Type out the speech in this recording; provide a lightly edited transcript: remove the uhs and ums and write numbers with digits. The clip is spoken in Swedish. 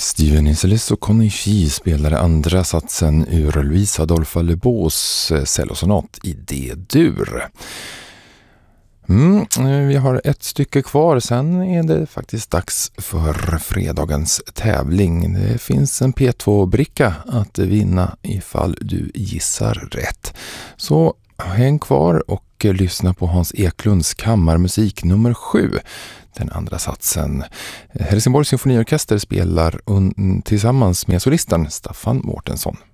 Steven Iselis och Conny Fee spelade andra satsen ur Louise Adolphe Lebeaus cellosonat i D-dur. Vi har ett stycke kvar, sen är det faktiskt dags för fredagens tävling. Det finns en P2-bricka att vinna ifall du gissar rätt. Så häng kvar och lyssna på Hans Eklunds kammarmusik nummer 7. Den andra satsen. Helsingborgs symfoniorkester spelar tillsammans med solisten Staffan Mårtensson.